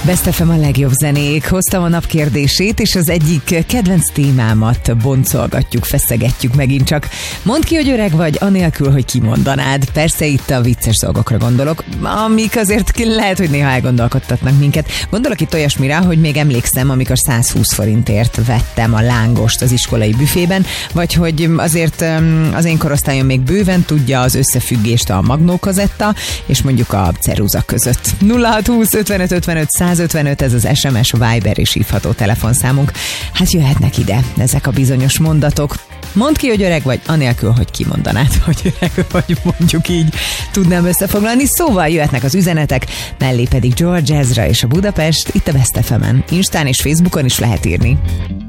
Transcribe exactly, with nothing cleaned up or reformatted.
Best ef em a legjobb zenék. Hoztam a nap kérdését, és az egyik kedvenc témámat boncolgatjuk, feszegetjük megint csak. Mondd ki, hogy öreg vagy, anélkül, hogy kimondanád. Persze itt a vicces dolgokra gondolok, amik azért lehet, hogy néha elgondolkodtatnak minket. Gondolok itt olyasmire, hogy még emlékszem, amikor százhúsz forintért vettem a lángost az iskolai büfében, vagy hogy azért az én korosztályom még bőven tudja az összefüggést a magnókazetta, és mondjuk a ceruza között. nulla hat húsz ötvenöt ötvenöt százötvenöt, ez az es em es, Viber és hívható telefonszámunk. Hát jöhetnek ide ezek a bizonyos mondatok. Mondd ki, hogy öreg vagy, anélkül, hogy kimondanád, hogy öreg vagy, mondjuk így tudnám összefoglalni. Szóval jöhetnek az üzenetek, mellé pedig George Ezra és a Budapest, itt a Best ef emen. Instán és Facebookon is lehet írni.